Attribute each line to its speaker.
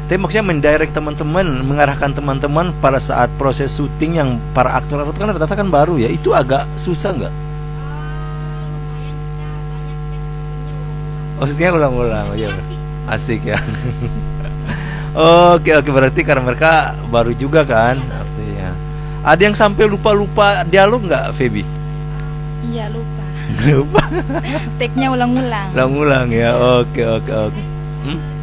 Speaker 1: Tapi maksudnya mendirect teman-teman, mengarahkan teman-teman pada saat proses syuting yang para aktor kan rata-rata kan baru ya, itu agak susah nggak? Maksudnya ulang-ulang, ya asik ya. Oke oke, berarti karena mereka baru juga kan, artinya. Ada yang sampai lupa-lupa dialog nggak, Feby?
Speaker 2: Iya, lupa.
Speaker 1: Lupa.
Speaker 2: Take-nya ulang-ulang.
Speaker 1: Ulang-ulang ya. Oke oke oke.